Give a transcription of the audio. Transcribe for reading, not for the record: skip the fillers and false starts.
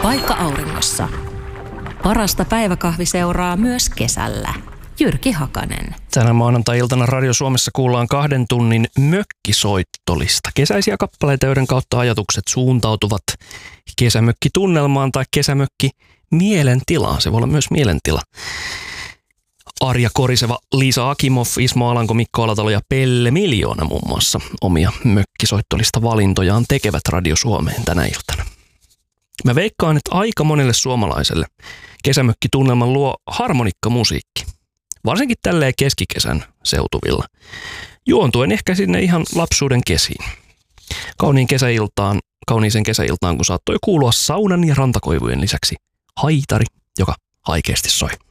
vaikka auringossa. Parasta päiväkahviseuraa myös kesällä. Jyrki Hakanen. Tänä maanantai-iltana Radio Suomessa kuullaan 2 tunnin mökkisoittolista. Kesäisiä kappaleita, joiden kautta ajatukset suuntautuvat kesämökkitunnelmaan tai kesämökki-mielentilaan. Se voi olla myös mielentila. Arja Koriseva, Liisa Akimov, Ismo Alanko, Mikko Alatalo ja Pelle Miljoona muun muassa omia mökkisoittolista valintojaan tekevät Radio Suomeen tänä iltana. Mä veikkaan, että aika monelle suomalaiselle kesämökkitunnelman luo harmonikkamusiikki. Varsinkin tälleen keskikesän seutuvilla. Juontuen ehkä sinne ihan lapsuuden kesiin. Kauniiseen kesäiltaan, kun saattoi kuulua saunan ja rantakoivujen lisäksi haitari, joka haikeasti soi.